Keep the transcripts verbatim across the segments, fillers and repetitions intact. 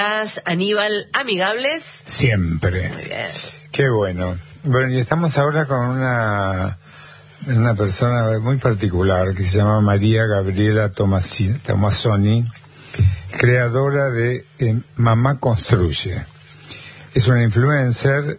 Aníbal, amigables. Siempre. Muy bien. Qué bueno. Bueno, y estamos ahora con una una persona muy particular que se llama María Gabriela Tomasi, Tomasoni, creadora de eh, Mamá Construye. Es una influencer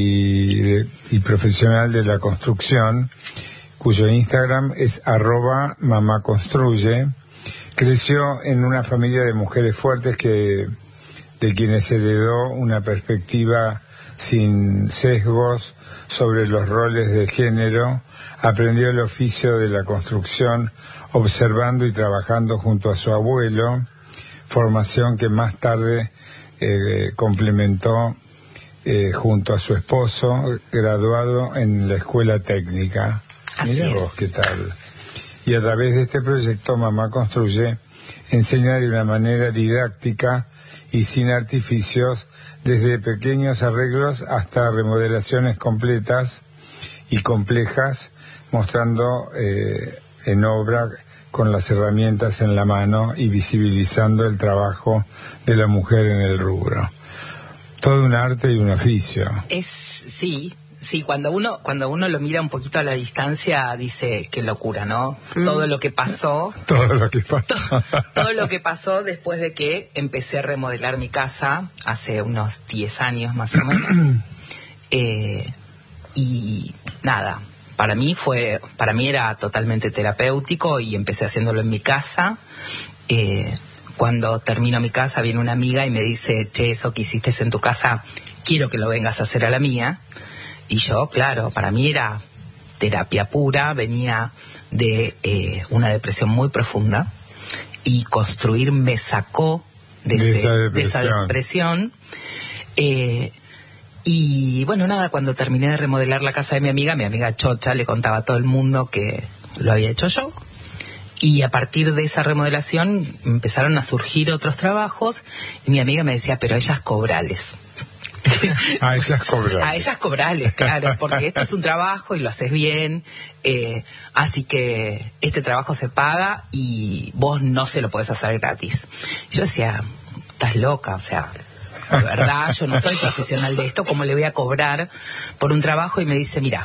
y, y profesional de la construcción, cuyo Instagram es arroba Mamá Construye. Creció en una familia de mujeres fuertes que de quienes heredó una perspectiva sin sesgos sobre los roles de género. Aprendió el oficio de la construcción observando y trabajando junto a su abuelo, formación que más tarde eh, complementó eh, junto a su esposo, graduado en la escuela técnica. Mira vos qué tal. Y a través de este proyecto Mamá Construye enseña de una manera didáctica y sin artificios, desde pequeños arreglos hasta remodelaciones completas y complejas, mostrando eh, en obra con las herramientas en la mano y visibilizando el trabajo de la mujer en el rubro. Todo un arte y un oficio. Es, sí, sí, cuando uno cuando uno lo mira un poquito a la distancia, dice, qué locura, ¿no? Mm. Todo lo que pasó. Todo lo que pasó. Todo, todo lo que pasó después de que empecé a remodelar mi casa, hace unos diez años más o menos. eh, y nada, para mí fue, para mí era totalmente terapéutico y empecé haciéndolo en mi casa. Eh, cuando termino mi casa viene una amiga y me dice, che, eso que hiciste en tu casa, quiero que lo vengas a hacer a la mía. Y yo, claro, para mí era terapia pura, venía de eh, una depresión muy profunda y construir me sacó de, de, ese, esa, depresión. de esa depresión. Eh, y bueno, nada, cuando terminé de remodelar la casa de mi amiga, mi amiga Chocha le contaba a todo el mundo que lo había hecho yo. Y a partir de esa remodelación empezaron a surgir otros trabajos y mi amiga me decía, pero ellas cobrales. A ellas cobrales. A ellas cobrales, claro, porque esto es un trabajo y lo haces bien, eh, así que este trabajo se paga y vos no se lo podés hacer gratis. Yo decía, estás loca, o sea, de verdad, yo no soy profesional de esto, ¿cómo le voy a cobrar por un trabajo? Y me dice, mira,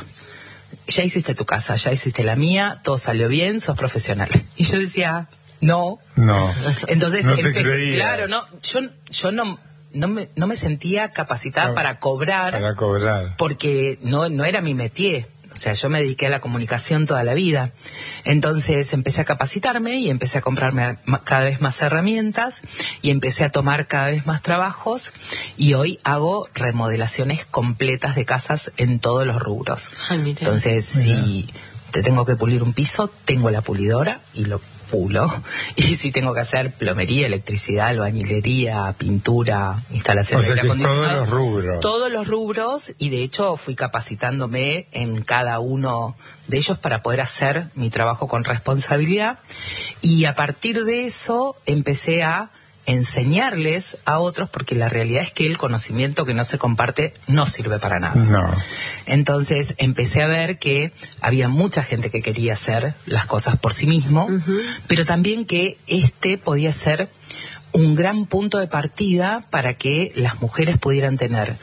ya hiciste tu casa, ya hiciste la mía, todo salió bien, sos profesional. Y yo decía, no. No. Entonces, no te empecé, creía. claro, no, yo, yo no... No me, no me sentía capacitada para cobrar, para cobrar, porque no, no era mi métier. O sea, yo me dediqué a la comunicación toda la vida. Entonces empecé a capacitarme y empecé a comprarme cada vez más herramientas y empecé a tomar cada vez más trabajos y hoy hago remodelaciones completas de casas en todos los rubros. Ay, mira. Entonces, mira. Si te tengo que pulir un piso, tengo la pulidora y lo pulo, y si tengo que hacer plomería, electricidad, albañilería, pintura, instalación o sea de aire que acondicionado, todos los rubros. Todos los rubros, y de hecho fui capacitándome en cada uno de ellos para poder hacer mi trabajo con responsabilidad, y a partir de eso empecé a enseñarles a otros, porque la realidad es que el conocimiento que no se comparte no sirve para nada. No. Entonces empecé a ver que había mucha gente que quería hacer las cosas por sí mismo, uh-huh. pero también que este podía ser un gran punto de partida para que las mujeres pudieran tener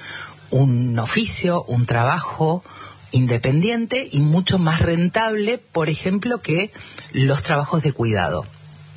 un oficio, un trabajo independiente y mucho más rentable, por ejemplo, que los trabajos de cuidado.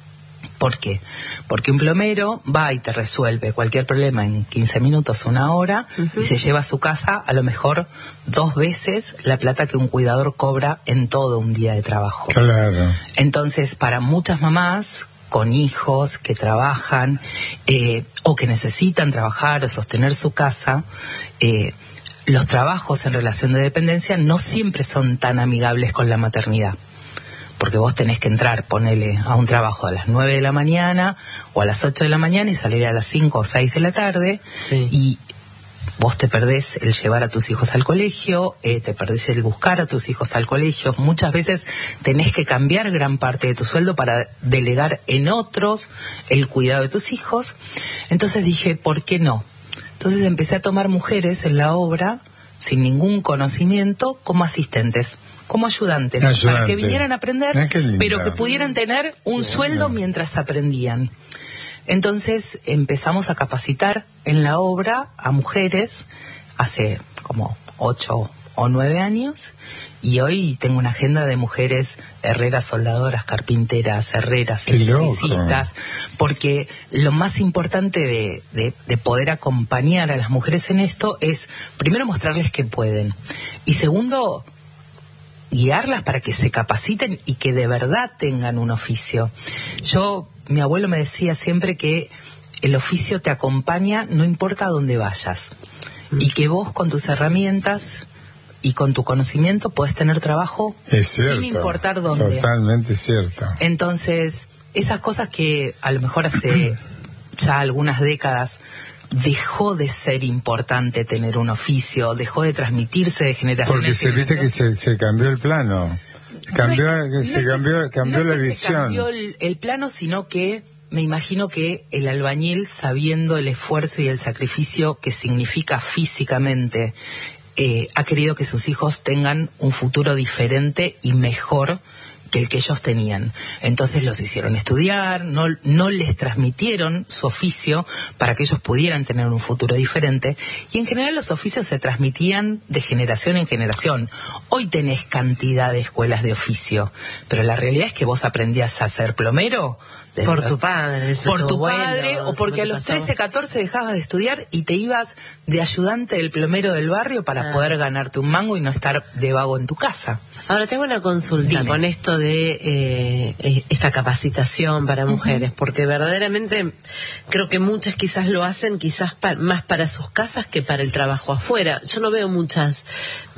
¿Por qué? Porque un plomero va y te resuelve cualquier problema en quince minutos, una hora, uh-huh. y se lleva a su casa a lo mejor dos veces la plata que un cuidador cobra en todo un día de trabajo. Claro. Entonces, para muchas mamás con hijos que trabajan eh, o que necesitan trabajar o sostener su casa, eh, los trabajos en relación de dependencia no siempre son tan amigables con la maternidad. Porque vos tenés que entrar, ponele a un trabajo a las nueve de la mañana o a las ocho de la mañana y salir a las cinco o seis de la tarde. Sí. Y vos te perdés el llevar a tus hijos al colegio, eh, te perdés el buscar a tus hijos al colegio. Muchas veces tenés que cambiar gran parte de tu sueldo para delegar en otros el cuidado de tus hijos. Entonces dije, ¿por qué no? Entonces empecé a tomar mujeres en la obra sin ningún conocimiento como asistentes. Como ayudantes, Ayudante. para que vinieran a aprender, ah, pero que pudieran tener un sueldo mientras aprendían. Entonces empezamos a capacitar en la obra a mujeres hace como ocho o nueve años, y hoy tengo una agenda de mujeres herreras, soldadoras, carpinteras, herreras, electricistas, porque lo más importante de, de, de poder acompañar a las mujeres en esto es, primero, mostrarles que pueden, y segundo, guiarlas para que se capaciten y que de verdad tengan un oficio. Yo, mi abuelo me decía siempre que el oficio te acompaña no importa a dónde vayas, mm. y que vos con tus herramientas y con tu conocimiento puedes tener trabajo sin importar dónde. Totalmente cierto. Entonces, esas cosas que a lo mejor hace ya algunas décadas dejó de ser importante tener un oficio, dejó de transmitirse de generación Porque en se viste que se, se cambió el plano, cambió, no es, se no cambió, es que, cambió no la es que visión. Se cambió el, el plano, sino que me imagino que el albañil, sabiendo el esfuerzo y el sacrificio que significa físicamente, eh, ha querido que sus hijos tengan un futuro diferente y mejor que el que ellos tenían. Entonces los hicieron estudiar, no, no les transmitieron su oficio para que ellos pudieran tener un futuro diferente, y en general los oficios se transmitían de generación en generación. Hoy tenés cantidad de escuelas de oficio, pero la realidad es que vos aprendías a ser plomero por tu padre, por tu bueno, padre, o porque a los pasó? trece, catorce dejabas de estudiar y te ibas de ayudante del plomero del barrio para ah. poder ganarte un mango y no estar de vago en tu casa. Ahora tengo una consulta. Dime. Con esto de eh, esta capacitación para mujeres, uh-huh. porque verdaderamente creo que muchas quizás lo hacen quizás pa- más para sus casas que para el trabajo afuera. Yo no veo muchas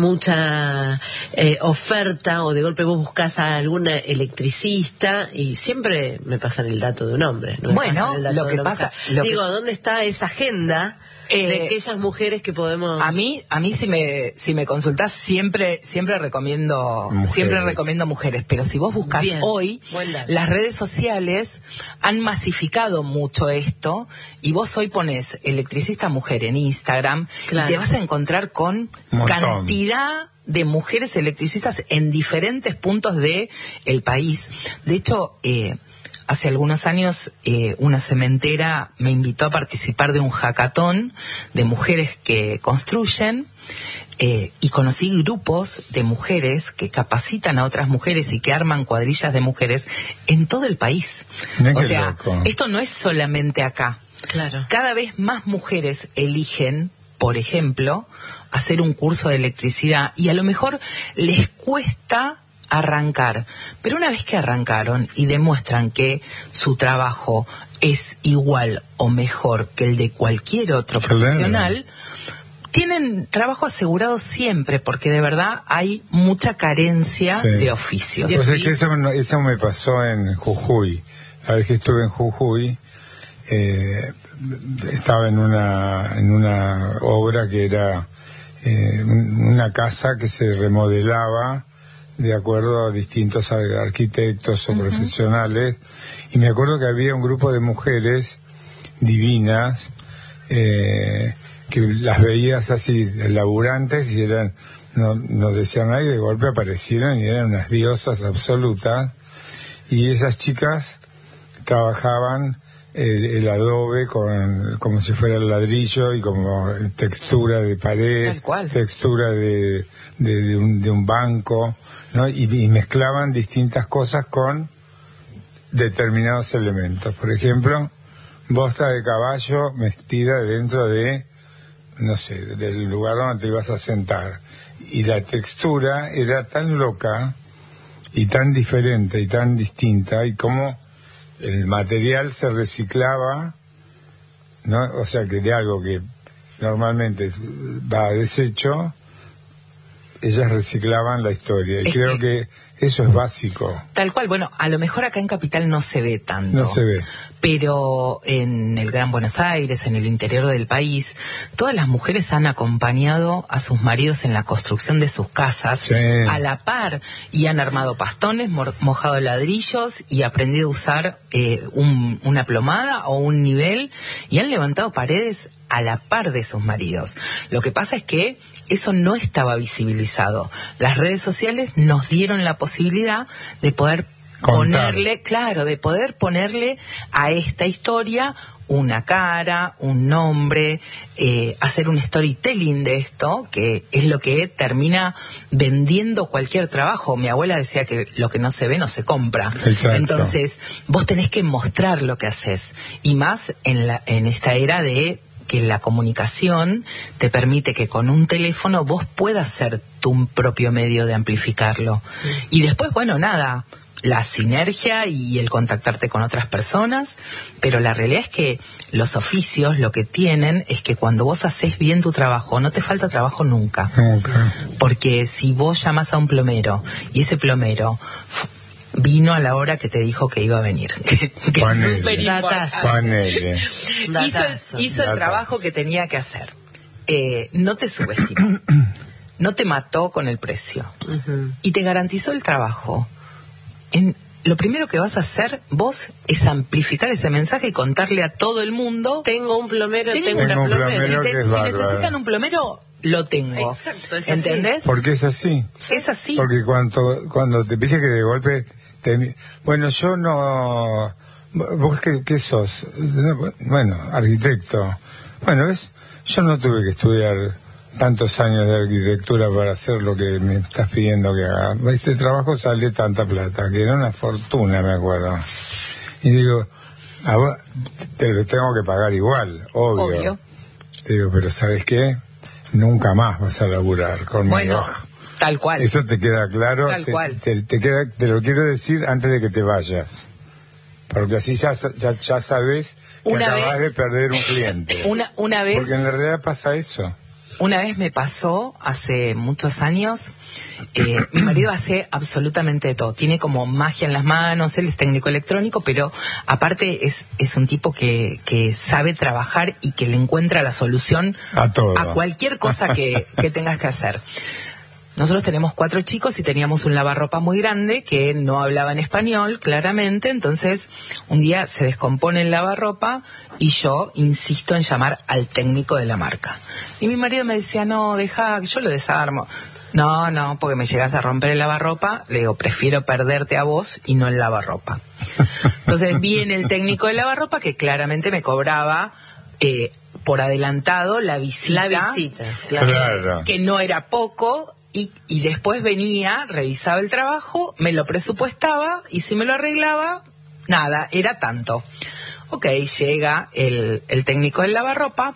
mucha eh, oferta, o de golpe vos buscas a alguna electricista y siempre me pasan el dato de un hombre. No bueno, lo que pasa... Lo Digo, que... ¿dónde está esa agenda eh, de aquellas mujeres que podemos...? A mí, a mí si me si me consultás, siempre siempre recomiendo mujeres. siempre recomiendo mujeres, pero si vos buscas Bien. hoy, las redes sociales han masificado mucho esto, y vos hoy pones electricista mujer en Instagram, claro. y te vas a encontrar con cantidad de mujeres electricistas en diferentes puntos de el país. De hecho, eh, hace algunos años eh, una cementera me invitó a participar de un hackathon de mujeres que construyen, eh, y conocí grupos de mujeres que capacitan a otras mujeres y que arman cuadrillas de mujeres en todo el país. Mira o sea, loco. Esto no es solamente acá. Claro. Cada vez más mujeres eligen, por ejemplo, hacer un curso de electricidad, y a lo mejor les cuesta arrancar, pero una vez que arrancaron y demuestran que su trabajo es igual o mejor que el de cualquier otro Claro. profesional, tienen trabajo asegurado siempre, porque de verdad hay mucha carencia sí. de oficios. O sea que eso, eso me pasó en Jujuy. La vez que estuve en Jujuy, eh, estaba en una en una obra que era eh, una casa que se remodelaba de acuerdo a distintos arquitectos o uh-huh. profesionales, y me acuerdo que había un grupo de mujeres divinas, eh, que las veías así laburantes, y eran, no, no decían nada, y de golpe aparecieron y eran unas diosas absolutas, y esas chicas trabajaban el, el adobe con, como si fuera el ladrillo, y como textura de pared, Tal cual. textura de, de, de, un, de un banco, ¿no? Y, y mezclaban distintas cosas con determinados elementos. Por ejemplo, bosta de caballo metida dentro de, no sé, del lugar donde te ibas a sentar. Y la textura era tan loca y tan diferente y tan distinta, y como el material se reciclaba, ¿no? O sea, que de algo que normalmente va a desecho, ellas reciclaban la historia, y es creo que... que eso es básico. Tal cual. Bueno, a lo mejor acá en Capital no se ve tanto. No se ve. Pero en el Gran Buenos Aires, en el interior del país, todas las mujeres han acompañado a sus maridos en la construcción de sus casas, sí. a la par, y han armado pastones, mo- mojado ladrillos, y aprendido a usar eh, un, una plomada o un nivel, y han levantado paredes a la par de sus maridos. Lo que pasa es que eso no estaba visibilizado. Las redes sociales nos dieron la posibilidad de poder Contar. ponerle, claro, de poder ponerle a esta historia una cara, un nombre, eh, hacer un storytelling de esto, que es lo que termina vendiendo cualquier trabajo. Mi abuela decía que lo que no se ve no se compra. Exacto. Entonces, vos tenés que mostrar lo que haces. Y más en, la, en esta era de que la comunicación te permite que con un teléfono vos puedas ser tu propio medio de amplificarlo. Sí. Y después, bueno, nada, la sinergia y el contactarte con otras personas, pero la realidad es que los oficios lo que tienen es que cuando vos haces bien tu trabajo, no te falta trabajo nunca. Okay. Porque si vos llamas a un plomero y ese plomero vino a la hora que te dijo que iba a venir, que, que es súper importante, hizo, hizo el trabajo que tenía que hacer, eh, no te subestimó, no te mató con el precio, uh-huh. y te garantizó el trabajo. En, lo primero que vas a hacer vos es amplificar ese mensaje y contarle a todo el mundo: tengo un plomero, tengo, tengo una un plomera. plomero. Si, te, si necesitan un plomero, lo tengo. Exacto, es ¿entendés? así. Porque es así. Es así. Porque cuando, cuando te dice que de golpe... Te, bueno, yo no... ¿Vos qué, qué sos? Bueno, arquitecto. Bueno, ¿ves? Yo no tuve que estudiar tantos años de arquitectura para hacer lo que me estás pidiendo que haga. Este trabajo sale tanta plata, que era una fortuna, me acuerdo. Y digo, a vos te lo tengo que pagar igual, obvio. Obvio. Digo, pero ¿sabes qué? Nunca más vas a laburar conmigo. Bueno, tal cual. Eso te queda claro. Tal te, cual. Te, te, queda, te lo quiero decir antes de que te vayas. Porque así ya, ya, ya sabes que una acabas vez, de perder un cliente. Una, una vez... Porque en la realidad pasa eso. Una vez me pasó, hace muchos años, eh, mi marido hace absolutamente de todo. Tiene como magia en las manos, él es técnico electrónico, pero aparte es, es un tipo que, que sabe trabajar y que le encuentra la solución a todo, a cualquier cosa que, que tengas que hacer. Nosotros tenemos cuatro chicos y teníamos un lavarropa muy grande que no hablaba en español, claramente. Entonces, un día se descompone el lavarropa y yo insisto en llamar al técnico de la marca. Y mi marido me decía, no, deja, yo lo desarmo. No, no, porque me llegas a romper el lavarropa. Le digo, prefiero perderte a vos y no el lavarropa. Entonces, viene el técnico de lavarropa que claramente me cobraba... Eh, por adelantado la visita. La visita, claro. claro. Que no era poco... Y, y después venía, revisaba el trabajo, me lo presupuestaba y si me lo arreglaba, nada, era tanto. Ok, llega el, el técnico del lavarropa,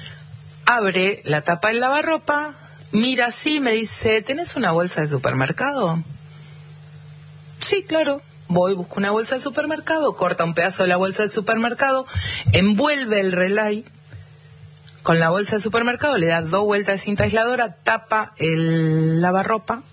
abre la tapa del lavarropa, mira así, me dice, ¿tenés una bolsa de supermercado? Sí, claro. Voy, busco una bolsa de supermercado, corta un pedazo de la bolsa del supermercado, envuelve el relay con la bolsa de supermercado, le da dos vueltas de cinta aisladora, tapa el lavarropa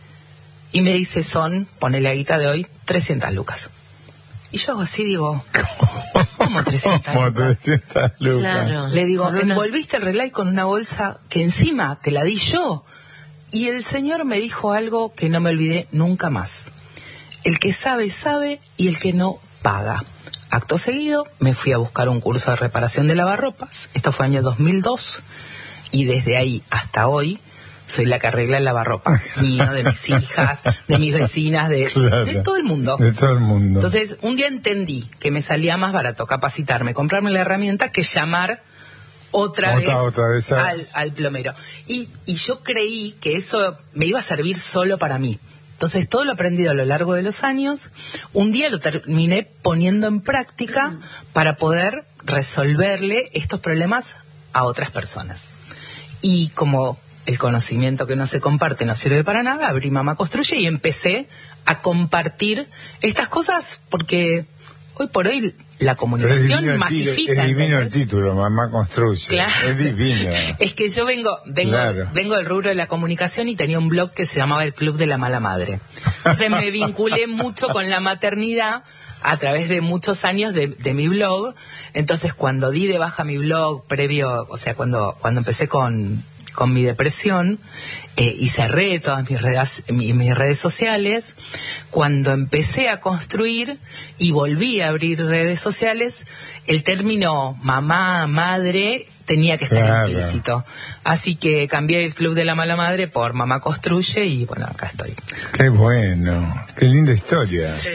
y me dice, son, pone la guita de hoy, trescientas lucas. Y yo hago así, digo, ¿cómo trescientas ¿Cómo lucas? trescientas lucas? Claro. Le digo, Una... envolviste el relay con una bolsa que encima te la di yo. Y el señor me dijo algo que no me olvidé nunca más. El que sabe, sabe, y el que no, paga. Acto seguido, me fui a buscar un curso de reparación de lavarropas. Esto fue año dos mil dos. Y desde ahí hasta hoy, soy la que arregla el lavarropa mío, de mis hijas, de mis vecinas, de, claro, de todo el mundo. De todo el mundo. Entonces, un día entendí que me salía más barato capacitarme, comprarme la herramienta, que llamar otra, otra, vez, otra vez a... al, al plomero. Y, y yo creí que eso me iba a servir solo para mí. Entonces, todo lo aprendido a lo largo de los años, un día lo terminé poniendo en práctica para poder resolverle estos problemas a otras personas. Y como el conocimiento que no se comparte no sirve para nada, abrí Mamá Construye y empecé a compartir estas cosas porque hoy por hoy la comunicación es masifica. Es divino ¿entendés? el título, Mamá Construye. Claro. Es divino. Es que yo vengo vengo, claro. vengo del rubro de la comunicación y tenía un blog que se llamaba El Club de la Mala Madre. Entonces me vinculé mucho con la maternidad a través de muchos años de, de mi blog. Entonces cuando di de baja mi blog previo, o sea, cuando, cuando empecé con... con mi depresión eh, y cerré todas mis redes, mi, mis redes sociales, cuando empecé a construir y volví a abrir redes sociales, el término mamá, madre tenía que estar claro. implícito. Así que cambié el Club de la Mala Madre por Mamá Construye y bueno, acá estoy. Qué bueno, qué linda historia. Sí.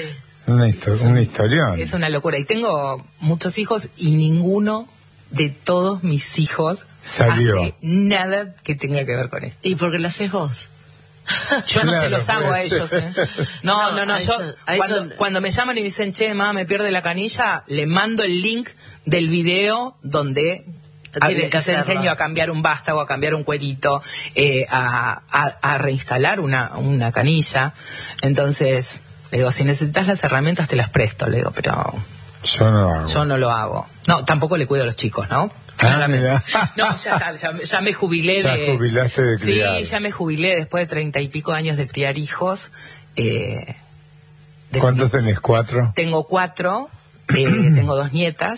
Una, histo- una historión. Es una locura. Y tengo muchos hijos y ninguno de todos mis hijos Salió. hace nada que tenga que ver con esto. ¿Y por qué lo haces vos? Yo no Claro, se los hago a pues. ellos, ¿eh? No, no, No, no. a Yo, ellos- a cuando, ellos- cuando me llaman y me dicen, che, mamá, me pierde la canilla, le mando el link del video donde a- Tienen que les hacerlo. enseño a cambiar un vástago, a cambiar un cuerito, eh, a, a, a reinstalar una, una canilla. Entonces, le digo, si necesitas las herramientas te las presto, le digo, pero Yo no hago. yo no lo hago. No, tampoco le cuido a los chicos, ¿no? Ah, mira. No, ya está, ya, ya me jubilé Ya de... jubilaste de criar. Sí, ya me jubilé después de treinta y pico años de criar hijos. Eh, de- ¿Cuántos tenés? ¿Cuatro? Tengo cuatro, eh, tengo dos nietas,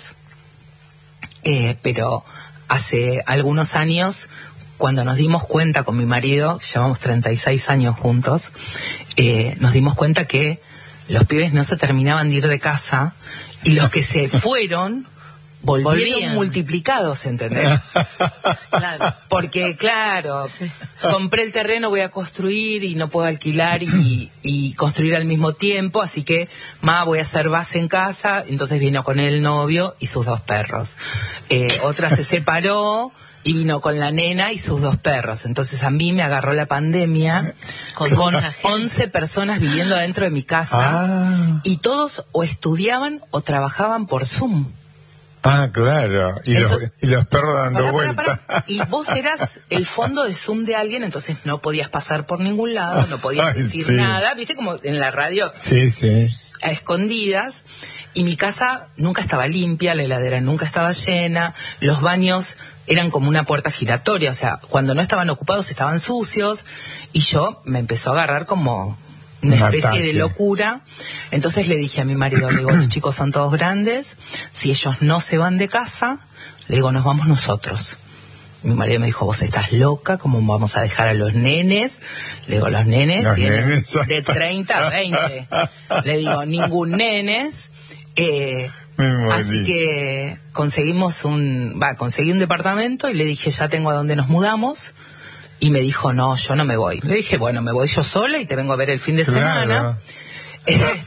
eh, pero hace algunos años, cuando nos dimos cuenta con mi marido, llevamos treinta y seis años juntos, eh, nos dimos cuenta que los pibes no se terminaban de ir de casa y los que se fueron volvieron Volvían. multiplicados, ¿entendés? Claro. Porque, claro, Sí. compré el terreno, voy a construir y no puedo alquilar y, y construir al mismo tiempo, así que, ma, voy a hacer base en casa. Entonces vino con el novio y sus dos perros. Eh, otra se separó y vino con la nena y sus dos perros. Entonces a mí me agarró la pandemia Con con, mucha gente. once personas viviendo adentro de mi casa Ah, y todos o estudiaban o trabajaban por Zoom. ah, claro. Y, Entonces- los, y los perros dando Pará, pará, vueltas. pará. Y vos eras el fondo de Zoom de alguien, entonces no podías pasar por ningún lado, no podías Ay, decir sí. nada, viste como en la radio, Sí, sí. a escondidas. Y mi casa nunca estaba limpia, la heladera nunca estaba llena, los baños eran como una puerta giratoria, o sea, cuando no estaban ocupados estaban sucios, y yo me empezó a agarrar como una Un especie ataque. de locura. Entonces le dije a mi marido, le digo, los chicos son todos grandes, si ellos no se van de casa, le digo, nos vamos nosotros. Mi marido me dijo, vos estás loca, ¿cómo vamos a dejar a los nenes? Le digo, los nenes Los tienen nenes ya de está. treinta a veinte. Le digo, ningún nenes. Eh, Me morí. así que conseguimos un, va, conseguí un departamento y le dije, ya tengo a dónde nos mudamos. Y me dijo, no, yo no me voy. Le dije, bueno, me voy yo sola y te vengo a ver el fin de Claro. semana. Eh,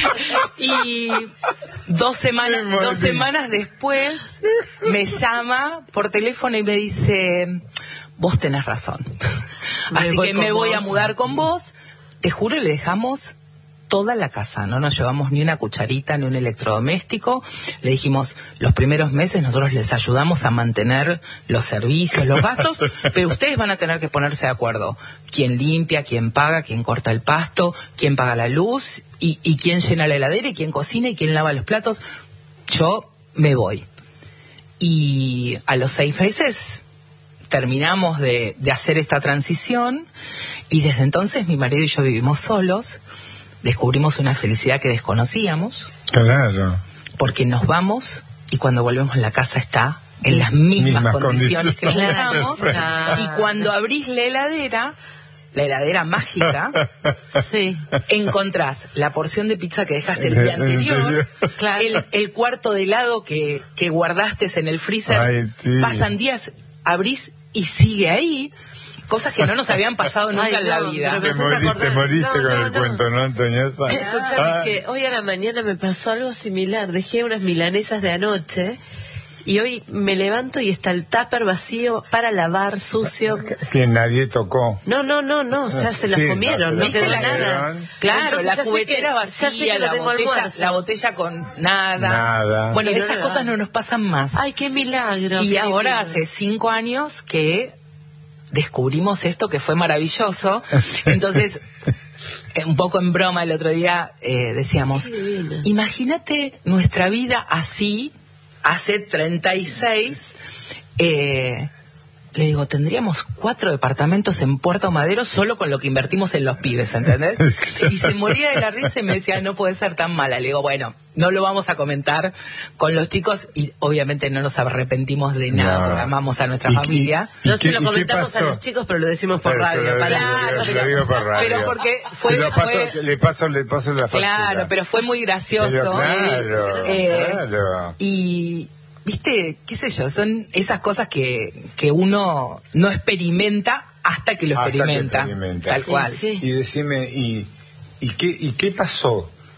y dos semanas, Me morí. dos semanas después me llama por teléfono y me dice, vos tenés razón. Me Así voy que con me voy a vos. mudar con vos. Te juro, le dejamos toda la casa, no nos llevamos ni una cucharita ni un electrodoméstico. Le dijimos, los primeros meses nosotros les ayudamos a mantener los servicios, los gastos, pero ustedes van a tener que ponerse de acuerdo. Quién limpia, quién paga, quién corta el pasto, quién paga la luz, y, y quién llena la heladera, y quién cocina, y quién lava los platos. Yo me voy. Y a los seis meses terminamos de, de hacer esta transición, y desde entonces mi marido y yo vivimos solos. Descubrimos una felicidad que desconocíamos, Claro. porque nos vamos y cuando volvemos la casa está en las mismas, Mismas condiciones, que condiciones. entramos. Claro. Y cuando abrís la heladera, la heladera mágica, Sí. encontrás la porción de pizza que dejaste el El día anterior, anterior. Claro. el, el cuarto de helado que, que guardaste en el freezer. Ay, sí. Pasan días, abrís y sigue ahí. Cosas que no nos habían pasado nunca Ay, en la no, vida. pero Te, me haces mori- acordar- te moriste No, con no, el no. cuento, ¿no, Antoñesa? Escúchame Ah, que hoy a la mañana me pasó algo similar. Dejé unas milanesas de anoche y hoy me levanto y está el tupper vacío para lavar, sucio. que nadie tocó. No, no, no, no, ya se las Sí, comieron, no, no se quedó las nada. comieron. Claro, Entonces la ya sé cubetera que- ya vacía, sé que no la, tengo botella, almuerzo. la botella con nada. Nada. Bueno, Y no esas le cosas va. no nos pasan más. Ay, qué milagro. y qué ahora divino. hace cinco años que descubrimos esto que fue maravilloso. Entonces, eh, un poco en broma el otro día eh, decíamos, Qué divino. imagínate nuestra vida así hace treinta y seis. Eh, le digo, tendríamos cuatro departamentos en Puerto Madero solo con lo que invertimos en los pibes, ¿entendés? Y se moría de la risa y me decía, no puede ser tan mala. Le digo, bueno, no lo vamos a comentar con los chicos y obviamente no nos arrepentimos de nada, No. porque amamos a nuestra ¿Y- familia. y- No ¿Y se qué- lo y qué comentamos a pasó? los chicos, pero lo decimos por Pero- radio. pero- para- pero- pero- lo digo por radio. Pero porque fue... Se lo paso, fue- le paso, le paso la factura. claro, pero fue muy gracioso. Pero claro, Eh, claro. Y, viste, qué sé yo, son esas cosas que, que uno no experimenta hasta que lo Hasta que experimenta. experimenta. Tal cual. Sí. Y decime, ¿y, y, qué, ¿y qué pasó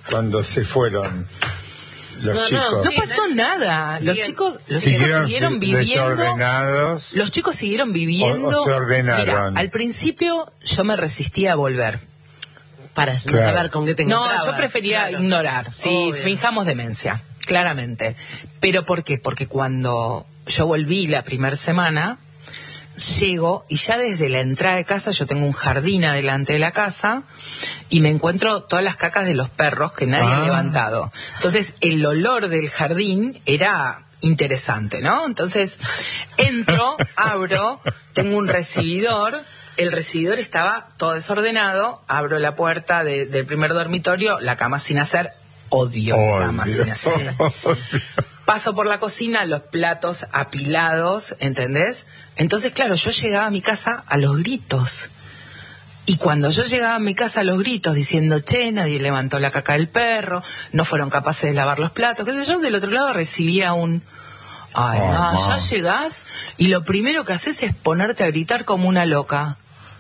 cuando se fueron los no, chicos? No, No sí, pasó nada. Los chicos, los siguieron, chicos siguieron viviendo. Desordenados. Los chicos siguieron viviendo. O, o se ordenaron. Mira, al principio yo me resistía a volver. Para no Claro. saber con qué te No, encontrabas. yo prefería Claro. ignorar. Sí, Obvio. finjamos demencia, claramente. ¿Pero por qué? Porque cuando yo volví la primera semana, llego y ya desde la entrada de casa yo tengo un jardín adelante de la casa y me encuentro todas las cacas de los perros que nadie Ah. ha levantado. Entonces el olor del jardín era interesante, ¿no? Entonces entro, abro, tengo un recibidor. El recibidor estaba todo desordenado, abro la puerta de- del primer dormitorio, la cama sin hacer, odio Oh, cama sin Dios. hacer. Paso por la cocina, los platos apilados, ¿entendés? Entonces, claro, yo llegaba a mi casa a los gritos. Y cuando yo llegaba a mi casa a los gritos diciendo, che, nadie levantó la caca del perro, no fueron capaces de lavar los platos, qué sé yo, del otro lado recibía un... Ay, Oh, no, no. ya llegás y lo primero que haces es ponerte a gritar como una loca.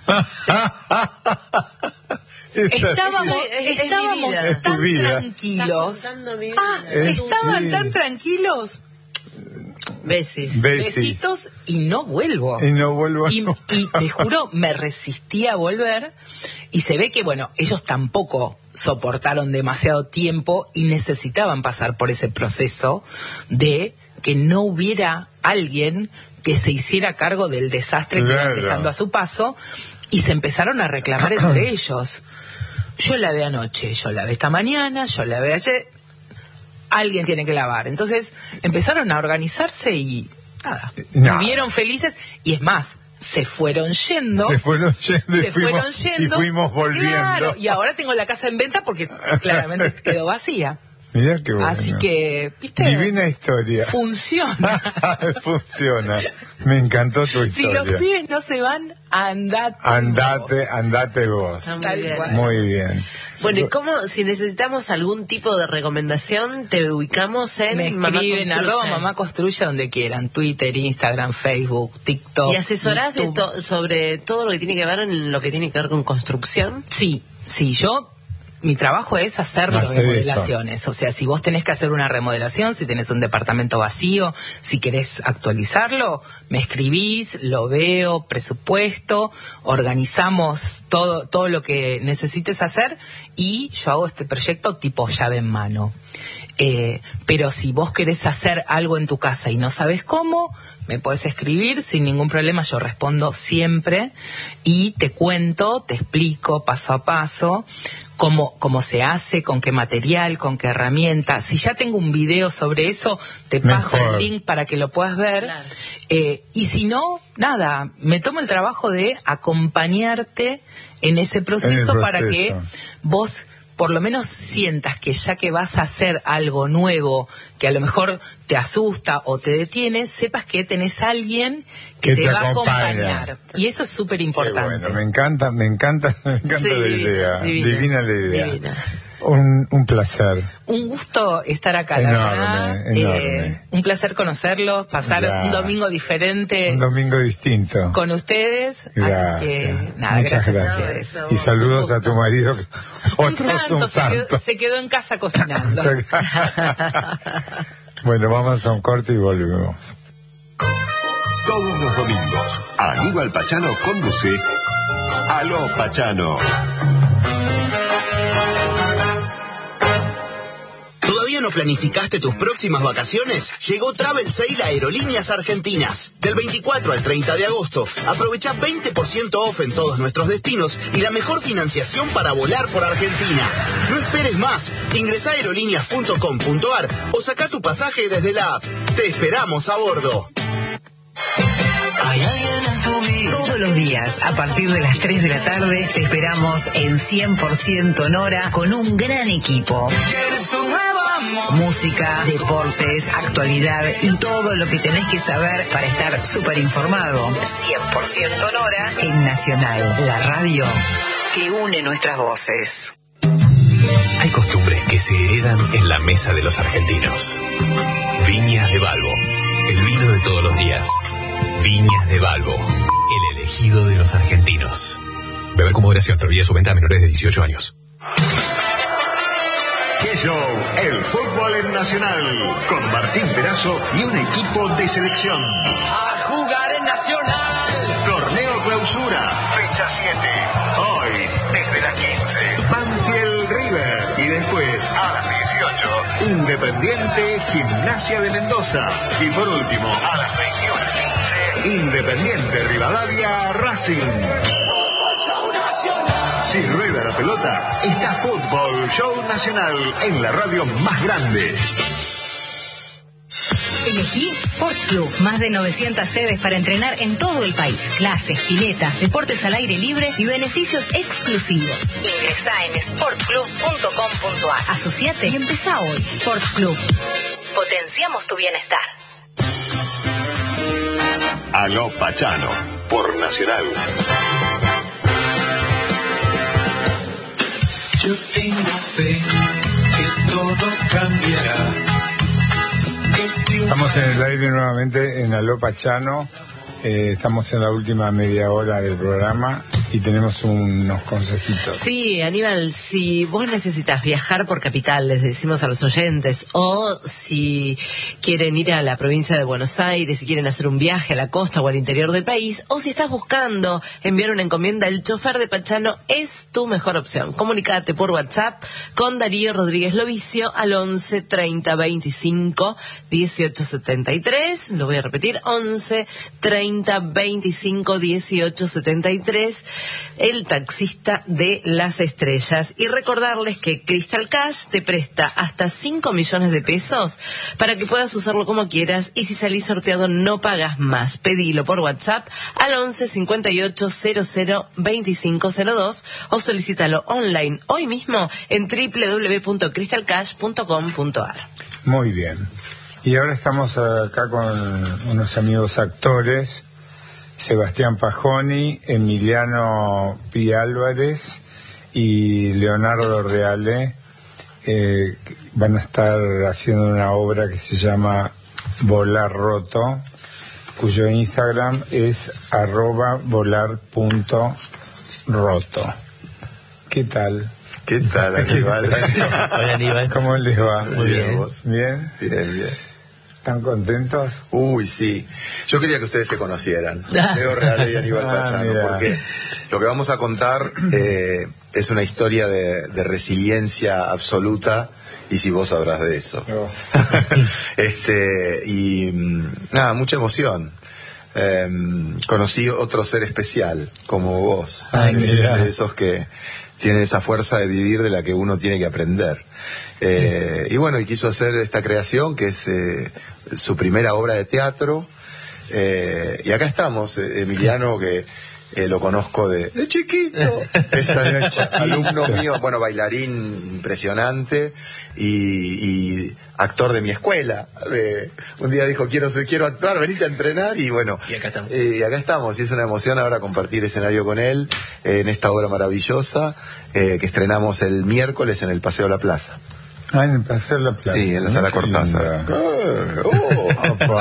Esta- Estábamos, Es- es- es estábamos mi vida. Es tu tan vida. tranquilos. Estás contando mi vida. Ah, Es- estaban sí. tan tranquilos. Besis. Besis. Besitos y no vuelvo. Y no vuelvo. Y, y te juro, me resistí a volver y se ve que, bueno, ellos tampoco soportaron demasiado tiempo y necesitaban pasar por ese proceso de que no hubiera alguien que se hiciera cargo del desastre que iban Claro. dejando a su paso y se empezaron a reclamar entre ellos. Yo lavé anoche, yo lavé esta mañana, yo lavé ayer, alguien tiene que lavar. Entonces empezaron a organizarse y nada, No. vivieron felices y es más, se fueron yendo. Se fueron yendo y se fuimos, fueron yendo. y fuimos volviendo. Claro, y ahora tengo la casa en venta porque claramente quedó vacía. Mirá qué bueno. Así que, ¿viste? Divina historia. Funciona. Funciona. Me encantó tu Si historia. los pibes no se van, andate. Andate, andate vos. Está muy Tal bien. cual. Muy bien. Bueno, ¿y cómo, si necesitamos algún tipo de recomendación, te ubicamos en Me Mamá escriben Construye? arroba mamá construye donde quieran, Twitter, Instagram, Facebook, TikTok. ¿Y asesorás de YouTube. to- sobre todo lo que tiene que ver en lo que tiene que ver con construcción? Sí, sí, yo, mi trabajo es hacer las Hacer remodelaciones. O sea, si vos tenés que hacer una remodelación, si tenés un departamento vacío, si querés actualizarlo, me escribís, lo veo, presupuesto, organizamos todo, todo lo que necesites hacer y yo hago este proyecto tipo llave en mano. Eh, pero si vos querés hacer algo en tu casa y no sabes cómo, me podés escribir sin ningún problema, yo respondo siempre y te cuento, te explico paso a paso cómo, cómo se hace, con qué material, con qué herramienta. Si ya tengo un video sobre eso, te paso Mejor. el link para que lo puedas ver. Claro. Eh, y si no, nada, me tomo el trabajo de acompañarte en ese proceso, En el para que proceso. vos por lo menos sientas que ya que vas a hacer algo nuevo, que a lo mejor te asusta o te detiene, sepas que tenés a alguien que, Que te, te va a acompaña. acompañar. Y eso es súper Qué importante. bueno, me encanta, me encanta, me encanta Sí, la divina, idea. divina. Divina la idea. Divina. Un, un placer. Un gusto estar acá, la Enorme, verdad. enorme. Eh, un placer conocerlos, pasar Ya. un domingo diferente Un domingo distinto. con ustedes. Gracias. Así que, nada, Muchas gracias. gracias. a ustedes. No, Y eso, saludos un a tu gusto. marido. que- Un Otro es santo, un se quedó, santo. se quedó en casa cocinando. Bueno, vamos a un corte y volvemos. Todos los domingos, Aníbal Pachano conduce Aló Pachano. ¿Todavía no planificaste tus próximas vacaciones? Llegó Travel Sale a Aerolíneas Argentinas. Del veinticuatro al treinta de agosto, aprovecha veinte por ciento off en todos nuestros destinos y la mejor financiación para volar por Argentina. No esperes más. Ingresá a aerolíneas punto com punto ar o saca tu pasaje desde la app. Te esperamos a bordo. Hay alguien en tu vida. Todos los días, a partir de las tres de la tarde, te esperamos en cien por ciento Nora con un gran equipo. Eres tu nuevo amor. Música, deportes, actualidad y todo lo que tenés que saber para estar súper informado. cien por ciento Nora en Nacional, la radio que une nuestras voces. Hay costumbres que se heredan en la mesa de los argentinos. Viñas de Balbo, el vino de todos los días. Viñas de Balbo, el elegido de los argentinos. Beber con moderación, prohibida su venta a menores de dieciocho años. ¡Qué show! El fútbol en Nacional, con Martín Perazo y un equipo de selección. ¡A jugar en Nacional! Torneo Clausura, fecha siete. Hoy, desde las quince, Banfield River. Y después, a las dieciocho, Independiente Gimnasia de Mendoza. Y por último, a las veintiuno quince, Independiente Rivadavia Racing. Si rueda la pelota, está Fútbol Show Nacional en la radio más grande. Elegí Sport Club. Más de novecientas sedes para entrenar en todo el país. Clases, piletas, deportes al aire libre y beneficios exclusivos. Ingresá en sport club punto com punto a r. Asociate y empezá hoy. Sport Club. Potenciamos tu bienestar. Aló Pachano, por Nacional. Yo tengo fe que todo cambiará. Estamos en el aire nuevamente en Aló Pachano. Eh, estamos en la última media hora del programa y tenemos unos consejitos. Sí, Aníbal, si vos necesitas viajar por capital, les decimos a los oyentes, o si quieren ir a la provincia de Buenos Aires, si quieren hacer un viaje a la costa o al interior del país, o si estás buscando enviar una encomienda, el chofer de Pachano es tu mejor opción. Comunicate por WhatsApp con Darío Rodríguez Lovicio al once treinta veinticinco dieciocho setenta y tres. Lo voy a repetir, once treinta veinticinco dieciocho setenta y tres. El taxista de las estrellas. Y recordarles que Crystal Cash te presta hasta cinco millones de pesos para que puedas usarlo como quieras, y si salís sorteado no pagas más. Pedilo por WhatsApp al once cincuenta y ocho cero cero veinticinco cero dos o solicítalo online hoy mismo en doble u doble u doble u punto crystal cash punto com punto a r. Muy bien. Y ahora estamos acá con unos amigos actores, Sebastián Pajoni, Emiliano Pi Álvarez y Leonardo Reale. Eh, van a estar haciendo una obra que se llama Volar Roto, cuyo Instagram es arroba volar punto roto. ¿Qué tal? ¿Qué tal, Aníbal? Hola, Aníbal. ¿Cómo les va? Muy bien. ¿Bien? Bien, bien. ¿Están contentos? Uy, sí. Yo quería que ustedes se conocieran, Leo Reale y Aníbal Ah, Pachano, mira. porque lo que vamos a contar eh, es una historia de, de resiliencia absoluta, y si vos sabrás de eso. No. este Y mm, nada, mucha emoción. Eh, conocí otro ser especial, como vos, Ah, de, mira. de esos que tienen esa fuerza de vivir de la que uno tiene que aprender. Eh, y bueno, y quiso hacer esta creación que es eh, su primera obra de teatro. Eh, y acá estamos, eh, Emiliano, que eh, lo conozco de, de chiquito, es al- alumno mío, bueno, bailarín impresionante y, y actor de mi escuela. De, un día dijo, quiero ser- quiero actuar, venite a entrenar, y bueno, Y acá estamos. eh, y acá estamos, y es una emoción ahora compartir escenario con él eh, en esta obra maravillosa eh, que estrenamos el miércoles en el Paseo de la Plaza. Ah, en el Paseo de la Plaza. Sí, en la Sala Qué Cortázar. linda. Eh, oh.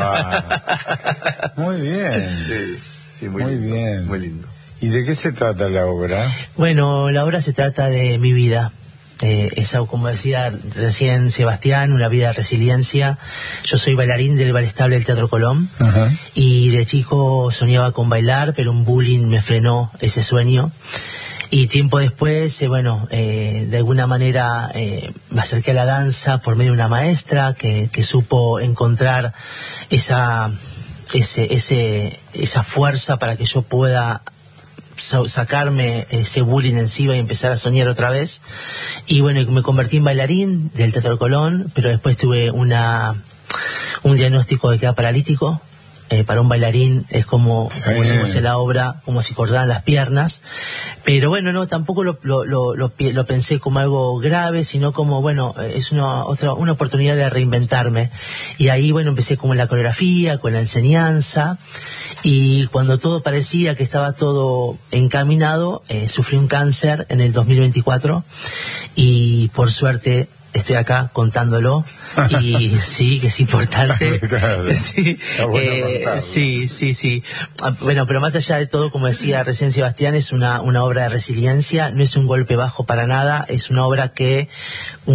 Opa. Muy bien. Sí, sí, muy, Muy lindo, bien. muy lindo. ¿Y de qué se trata la obra? Bueno, la obra se trata de mi vida. Eh, esa, como decía recién Sebastián, una vida de resiliencia. Yo soy bailarín del Ballet Estable del Teatro Colón. Ajá. Y de chico soñaba con bailar, pero un bullying me frenó ese sueño. Y tiempo después, eh, bueno, eh, de alguna manera eh, me acerqué a la danza por medio de una maestra que, que supo encontrar esa, ese, ese, esa fuerza para que yo pueda sa- sacarme ese bullying encima y empezar a soñar otra vez. Y bueno, me convertí en bailarín del Teatro Colón, pero después tuve una un diagnóstico de que era paralítico. Eh, para un bailarín es como, Sí. como decimos en la obra, como si cortaran las piernas. Pero bueno, no, tampoco lo, lo, lo, lo, pi- lo pensé como algo grave, sino como, bueno, eh, es una otra una oportunidad de reinventarme. Y ahí, bueno, empecé como en la coreografía, con la enseñanza. Y cuando todo parecía que estaba todo encaminado, eh, sufrí un cáncer en el dos mil veinticuatro. Y por suerte estoy acá contándolo. Y sí, que es importante. Claro. Sí, Está bueno eh, contarlo. sí, sí, sí. Ah, bueno, pero más allá de todo, como decía recién Sebastián, es una, una obra de resiliencia, no es un golpe bajo para nada, es una obra que un,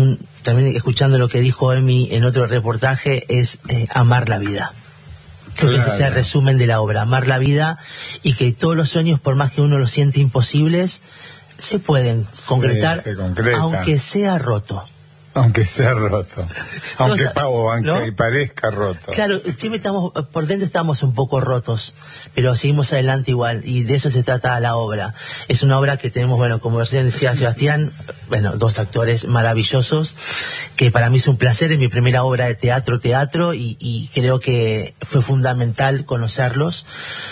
también escuchando lo que dijo Emi en otro reportaje, es eh, amar la vida. Creo claro. que ese sea el resumen de la obra, amar la vida, y que todos los sueños, por más que uno los siente imposibles, se pueden concretar, sí, se concreta. Aunque sea roto. Aunque sea roto, aunque, está, o aunque ¿no? parezca roto. Claro, siempre estamos, por dentro estamos un poco rotos, pero seguimos adelante igual, y de eso se trata la obra. Es una obra que tenemos, bueno, como recién decía Sebastián, bueno, dos actores maravillosos, que para mí es un placer, es mi primera obra de teatro, teatro, y, y creo que fue fundamental conocerlos,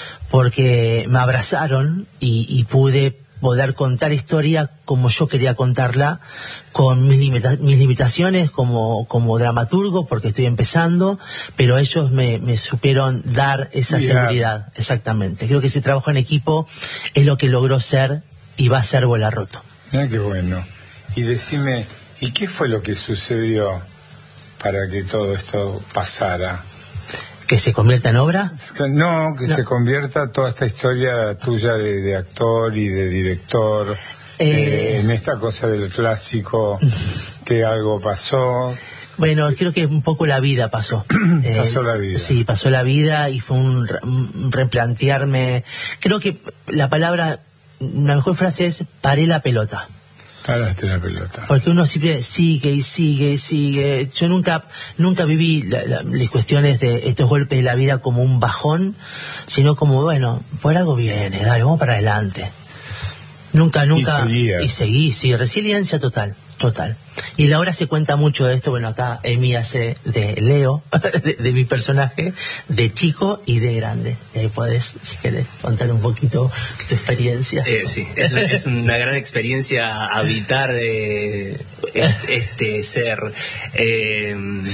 porque me abrazaron y, y pude poder contar historia como yo quería contarla, con mis, limita mis limitaciones como, como dramaturgo, porque estoy empezando, pero ellos me, me supieron dar esa yeah. seguridad, exactamente. Creo que ese trabajo en equipo es lo que logró ser y va a ser Vuela Roto. Mira qué bueno. Y decime, ¿y qué fue lo que sucedió para que todo esto pasara? ¿Que se convierta en obra? No, que no. se convierta toda esta historia tuya de, de actor y de director eh... Eh, en esta cosa del clásico, que algo pasó. Bueno, creo que un poco la vida pasó. pasó eh, la vida. Sí, pasó la vida y fue un, un replantearme. Creo que la palabra, la mejor frase es paré la pelota. Paraste la pelota. Porque uno siempre sigue y sigue y sigue. Yo nunca nunca viví la, la, las cuestiones de estos golpes de la vida como un bajón, sino como, bueno, por algo viene, dale, vamos para adelante. Nunca, nunca. Y, y seguí, sí, resiliencia total, total. Y la obra se cuenta mucho de esto. Bueno, acá Emi hace de Leo, de, de mi personaje, de chico y de grande. Eh, podés, si querés, contar un poquito tu experiencia. Eh, sí, es, es una gran experiencia habitar eh, este ser. Eh,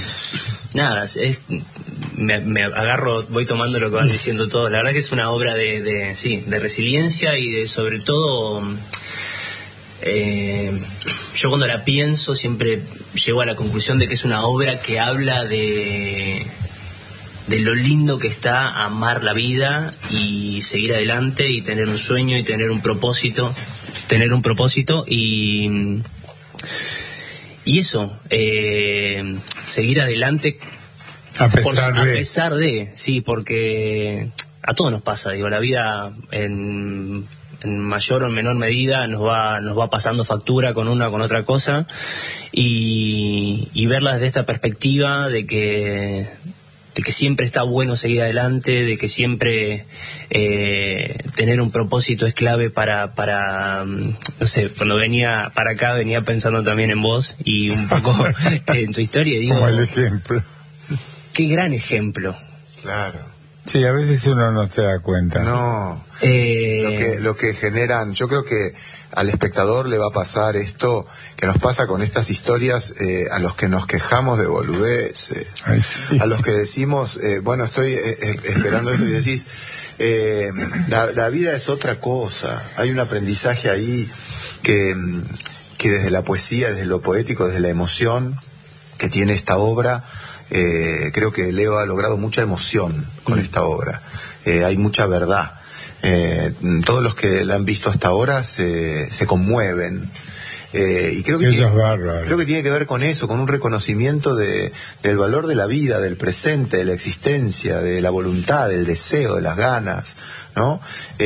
nada, es, me, me agarro, voy tomando lo que van diciendo todos. La verdad que es una obra de, de sí, de resiliencia y de, sobre todo. Eh, yo cuando la pienso siempre llego a la conclusión de que es una obra que habla de de lo lindo que está amar la vida y seguir adelante y tener un sueño y tener un propósito, tener un propósito y y eso, eh, seguir adelante a pesar, por, de... a pesar de, sí, porque a todos nos pasa, digo, la vida en en mayor o menor medida nos va nos va pasando factura con una o con otra cosa y, y verla desde esta perspectiva de que de que siempre está bueno seguir adelante, de que siempre eh, tener un propósito es clave para para no sé, cuando venía para acá venía pensando también en vos y un poco en tu historia y digo, como el ejemplo, qué gran ejemplo. Claro. Sí, a veces uno no se da cuenta. No, eh... lo que lo que generan, yo creo que al espectador le va a pasar esto que nos pasa con estas historias, eh, a los que nos quejamos de boludeces, Ay, sí. a los que decimos, eh, bueno, estoy eh, esperando esto y decís, eh, la, la vida es otra cosa, hay un aprendizaje ahí que, que desde la poesía, desde lo poético, desde la emoción que tiene esta obra, Eh, creo que Leo ha logrado mucha emoción con mm. esta obra. Eh, hay mucha verdad. Eh, todos los que la han visto hasta ahora se, se conmueven. Eh, y creo que, tiene, creo que tiene que ver con eso, con un reconocimiento de, del valor de la vida, del presente, de la existencia, de la voluntad, del deseo, de las ganas, ¿no?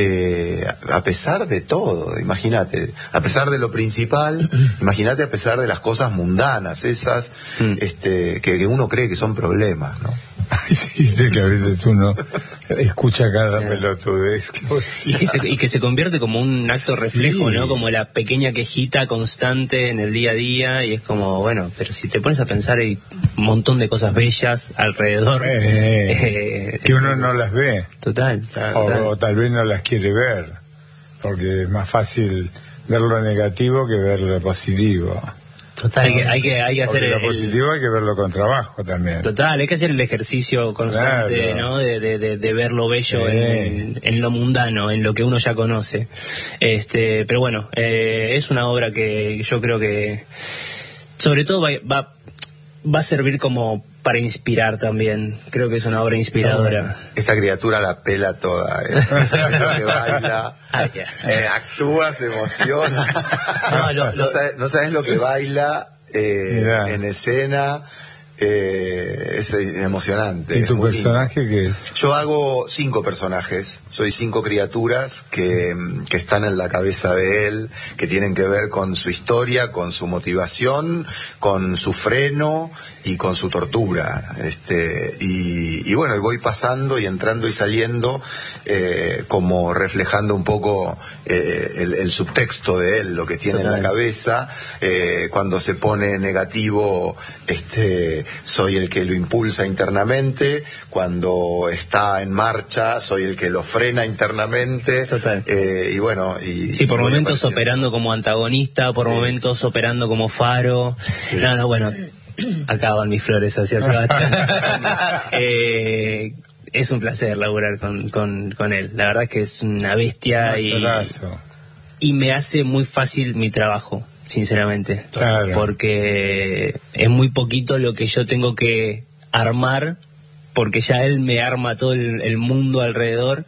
Eh, a pesar de todo, imagínate, a pesar de lo principal, imagínate a pesar de las cosas mundanas, esas mm. este, que, que uno cree que son problemas, ¿no? Ay, sí, que a veces uno escucha cada pelotudez. Y que, se, y que se convierte como un acto reflejo, sí. ¿no? Como la pequeña quejita constante en el día a día, y es como, bueno, pero si te pones a pensar hay un montón de cosas bellas alrededor. Eh, eh, que uno no las ve. Total. O, total. o tal vez no las quiere ver, porque es más fácil ver lo negativo que ver lo positivo. Total. Hay que, hay que, hay que hacer lo el, positivo hay que verlo con trabajo también. Total, hay que hacer el ejercicio constante, claro. ¿no? De, de, de, de ver lo bello sí. en, en lo mundano, en lo que uno ya conoce. Este, pero bueno, eh, es una obra que yo creo que sobre todo va, va, va a servir como para inspirar también. Creo que es una obra inspiradora. Esta criatura la pela toda, ¿eh? No sabes lo que baila, ah, yeah. eh, actúa, se emociona. No, lo, lo... No, sabes, no sabes lo que baila, eh, en escena. Eh, es emocionante. ¿Y tu personaje qué es? Yo hago cinco personajes, soy cinco criaturas que, que están en la cabeza de él, que tienen que ver con su historia, con su motivación, con su freno y con su tortura. Este, y, y bueno, y voy pasando y entrando y saliendo, eh, como reflejando un poco eh, el, el subtexto de él, lo que tiene Total. en la cabeza. Eh, cuando se pone negativo, este soy el que lo impulsa internamente, cuando está en marcha soy el que lo frena internamente. Total. Eh, y bueno, y sí, por y momentos apareciendo. operando como antagonista, por sí. momentos operando como faro. Sí. No, no, bueno, acaban mis flores hacia Sebastián. eh, es un placer laburar con, con, con él. La verdad es que es una bestia y, y me hace muy fácil mi trabajo. Sinceramente, claro. Porque es muy poquito lo que yo tengo que armar, porque ya él me arma todo el, el mundo alrededor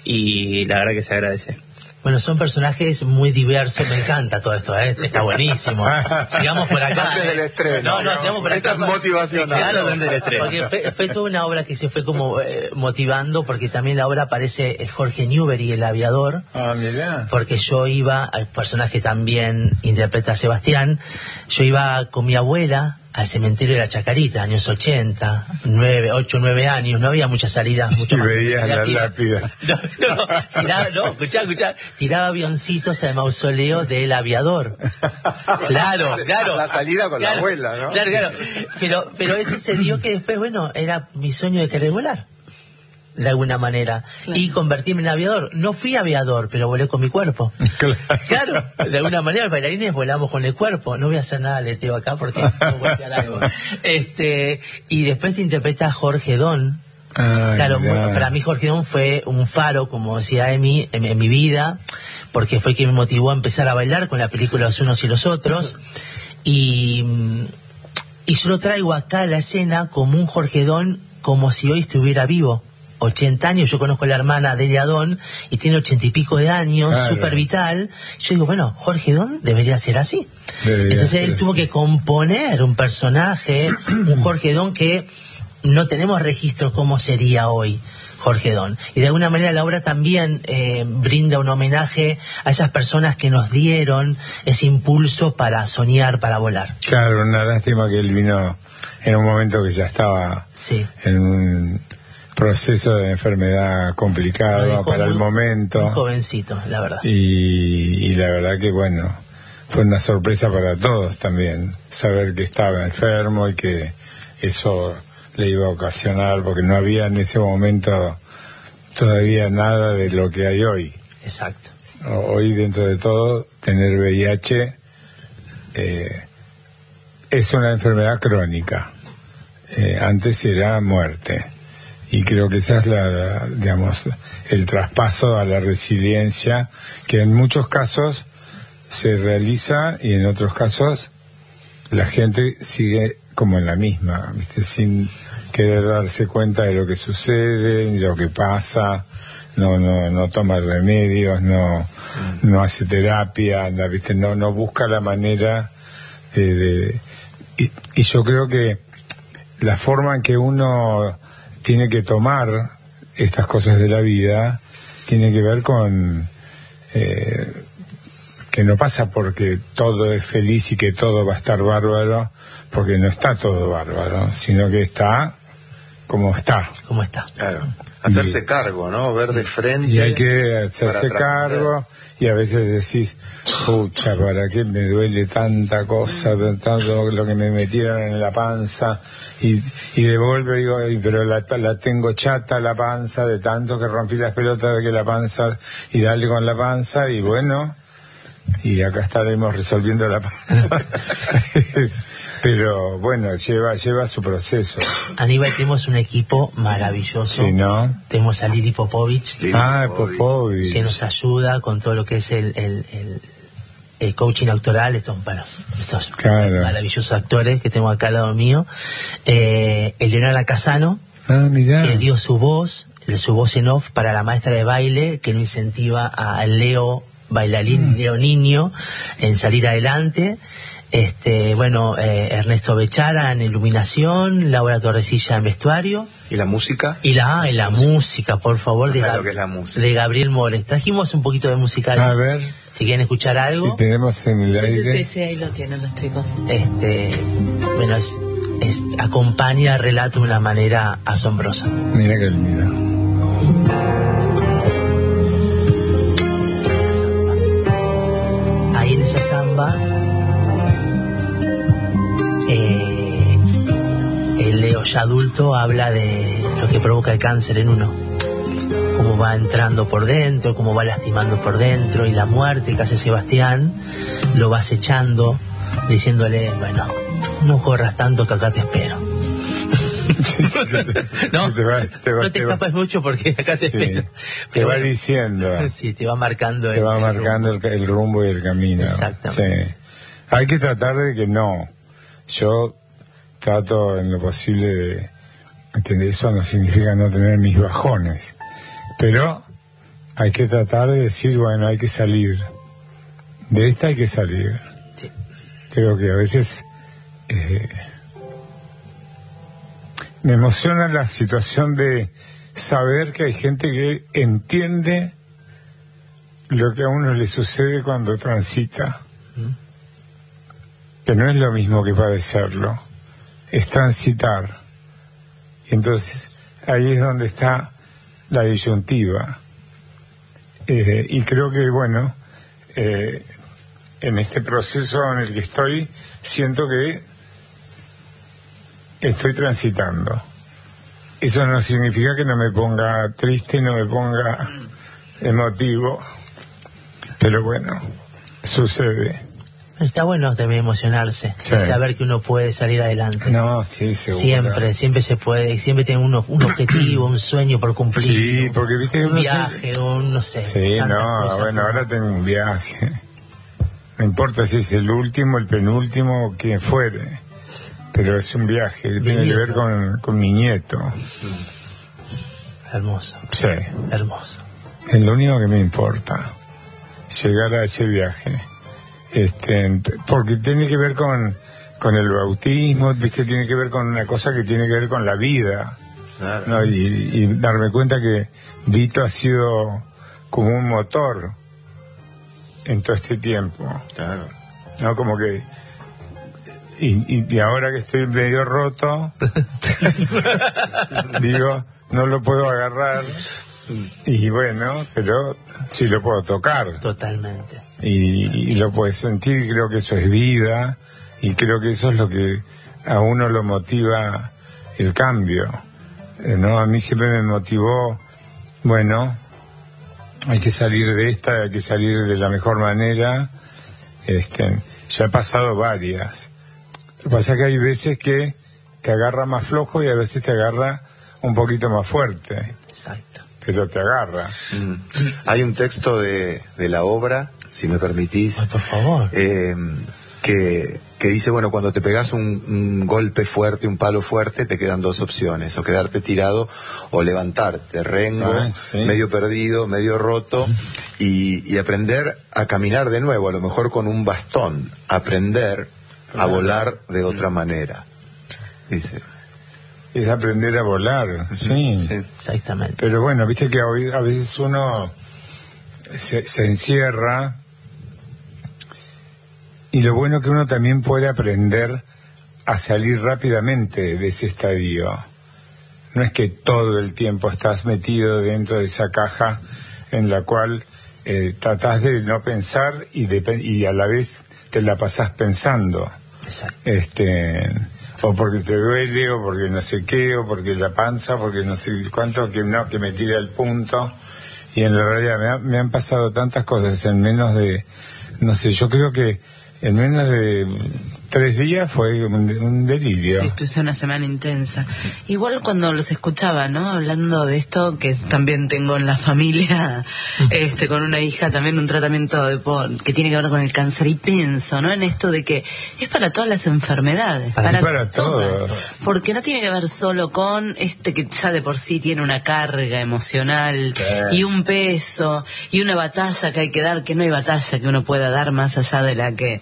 y la verdad que se agradece. Bueno, son personajes muy diversos, me encanta todo esto, ¿eh? Está buenísimo. Sigamos por acá. Antes del estreno. No, no, sigamos por acá. Esto es motivacional. Claro, antes del estreno. Porque fue, fue toda una obra que se fue como eh, motivando, porque también la obra aparece Jorge Newbery, el aviador. Ah, mirá. Porque yo iba, el personaje también interpreta a Sebastián, yo iba con mi abuela al cementerio de la Chacarita, años ochenta, nueve, ocho, nueve años, no había muchas salidas, mucho y más. veías la lápida. No, no, tiraba, no, escuchá, escuchá, tiraba avioncitos al mausoleo del aviador. Claro, claro. La salida con claro, la abuela, ¿no? Claro, claro. Pero, pero eso se dio que después, bueno, era mi sueño de querer volar. De alguna manera, claro. Y convertirme en aviador. No fui aviador, pero volé con mi cuerpo. Claro, claro, de alguna manera los bailarines volamos con el cuerpo. No voy a hacer nada leteo acá porque no voy a hacer algo. Este, y después te interpreta Jorge Don. Ay, claro, muy, para mí Jorge Don fue un faro, como decía Emi, en, en mi vida, porque fue quien me motivó a empezar a bailar con la película Los Unos y los Otros. Y, y yo lo traigo acá a la escena como un Jorge Don, como si hoy estuviera vivo. ochenta años, yo conozco a la hermana de Don y tiene ochenta y pico de años, claro. Súper vital. Yo digo, bueno, Jorge Don debería ser así. Debería Entonces ser él así. Tuvo que componer un personaje, un Jorge Don que no tenemos registro cómo sería hoy Jorge Don. Y de alguna manera la obra también eh, brinda un homenaje a esas personas que nos dieron ese impulso para soñar, para volar. Claro, una lástima que él vino en un momento que ya estaba sí. en un proceso de enfermedad complicado para el momento. Un jovencito, la verdad. Y, y la verdad que, bueno, fue una sorpresa para todos también, saber que estaba enfermo y que eso le iba a ocasionar, porque no había en ese momento todavía nada de lo que hay hoy. Exacto. Hoy, dentro de todo, tener V I H eh, es una enfermedad crónica. Eh, antes era muerte. Y creo que esa es la, digamos, el traspaso a la resiliencia, que en muchos casos se realiza y en otros casos la gente sigue como en la misma, ¿viste? Sin querer darse cuenta de lo que sucede, ni lo que pasa, no no no toma remedios, no no hace terapia, anda, ¿viste? No no busca la manera de, de y, y yo creo que la forma en que uno tiene que tomar estas cosas de la vida tiene que ver con eh, que no pasa porque todo es feliz y que todo va a estar bárbaro, porque no está todo bárbaro, sino que está como está. Como está. Claro. Hacerse y, cargo, ¿no? Ver de frente. Y hay que hacerse cargo, y a veces decís, pucha, ¿para qué me duele tanta cosa, tanto lo que me metieron en la panza? Y, y de golpe digo, pero la, la tengo chata la panza, de tanto que rompí las pelotas de que la panza, y dale con la panza, y bueno, y acá estaremos resolviendo la panza. Pero bueno, lleva lleva su proceso. Aníbal, tenemos un equipo maravilloso. Sí, ¿no? Tenemos a Lili Popovich. Lili ah, Popovich. Que nos ayuda con todo lo que es el, el, el, el coaching actoral. Estos, bueno, estos claro. maravillosos actores que tengo acá al lado mío. Eh, Eleonora Casano, ah, mirá. Que dio su voz, su voz en off para la maestra de baile, que nos incentiva a Leo bailarín mm. niño en Salir Adelante. Este, bueno, eh, Ernesto Bechara en iluminación, Laura Torrecilla en vestuario. ¿Y la música? Y la, y la música, por favor, no de, Gab- lo que es la música. de Gabriel Mores. Trajimos un poquito de música. A ver. Si quieren escuchar algo. Si tenemos en el sí, aire. Sí, sí, sí, ahí lo tienen los chicos. Este, bueno, es, es acompaña el relato de una manera asombrosa. Mira qué lindo. Ahí en esa samba, eh, el Leo ya adulto habla de lo que provoca el cáncer en uno, cómo va entrando por dentro, cómo va lastimando por dentro, y la muerte que hace Sebastián lo va acechando, diciéndole, bueno, no corras tanto que acá te espero. no, te va, te va, no te, te escapas va, mucho porque acá te sí, espero. Te Pero va bueno, diciendo. Sí, te va marcando Te el, va el marcando rumbo. El, el rumbo y el camino. Exactamente. Sí. Hay que tratar de que no. Yo trato en lo posible de entender. Eso no significa no tener mis bajones. Pero hay que tratar de decir, bueno, hay que salir. De esta hay que salir. Sí. Creo que a veces... Eh, me emociona la situación de saber que hay gente que entiende lo que a uno le sucede cuando transita. ¿Mm? Que no es lo mismo que padecerlo, es transitar. Y entonces ahí es donde está la disyuntiva. Eh, y creo que, bueno, eh, en este proceso en el que estoy, siento que estoy transitando. Eso no significa que no me ponga triste, no me ponga emotivo, pero bueno, sucede. Está bueno también emocionarse, sí. Saber que uno puede salir adelante. No, sí, seguro. Siempre, siempre se puede, siempre tiene uno, un objetivo, un sueño por cumplir. Sí, porque viste un viaje, se... un no sé. Sí, no, cosas, bueno, ¿no? ahora tengo un viaje. No importa si es el último, el penúltimo, o quien fuere. Pero es un viaje que tiene que ver con, con mi nieto. Hermoso. Sí. Hermoso. Es lo único que me importa, llegar a ese viaje. Este, porque tiene que ver con, con el bautismo, ¿viste? Tiene que ver con una cosa que tiene que ver con la vida. Claro. ¿No? Y, y darme cuenta que Vito ha sido como un motor en todo este tiempo. Claro. ¿No? Como que... Y, y, y ahora que estoy medio roto, digo, no lo puedo agarrar. Y bueno, pero sí lo puedo tocar. Totalmente. Y, y lo puedes sentir, y creo que eso es vida, y creo que eso es lo que a uno lo motiva el cambio. Eh, ¿no? A mí siempre me motivó, bueno, hay que salir de esta, hay que salir de la mejor manera. Este, ya he pasado varias. Lo que pasa es que hay veces que te agarra más flojo y a veces te agarra un poquito más fuerte. Exacto. Pero te agarra. Mm. Hay un texto de, de la obra, si me permitís. Ay, por favor. Eh, que, que dice, bueno, cuando te pegas un, un golpe fuerte, un palo fuerte, te quedan dos opciones. O quedarte tirado o levantarte, rengo, ah, sí. medio perdido, medio roto, y, y aprender a caminar de nuevo, a lo mejor con un bastón. Aprender a volar de otra manera, dice. Es aprender a volar, sí. sí. Exactamente. Pero bueno, viste que a veces uno se, se encierra, y lo bueno que uno también puede aprender a salir rápidamente de ese estadio. No es que todo el tiempo estás metido dentro de esa caja en la cual eh, tratás de no pensar y, de, y a la vez te la pasás pensando. Exacto. Este, o porque te duele, o porque no sé qué, o porque la panza, porque no sé cuánto, que no, que me tira el punto. Y en la realidad me, ha, me han pasado tantas cosas en menos de, no sé, yo creo que en menos de tres días fue un, un delirio. Sí, estuve una semana intensa. Igual cuando los escuchaba, ¿no? Hablando de esto, que también tengo en la familia, este, con una hija también un tratamiento de por, que tiene que ver con el cáncer, y pienso, ¿no? En esto de que es para todas las enfermedades, para, para, para todas, todos. Porque no tiene que ver solo con este que ya de por sí tiene una carga emocional sí. y un peso y una batalla que hay que dar, que no hay batalla que uno pueda dar más allá de la que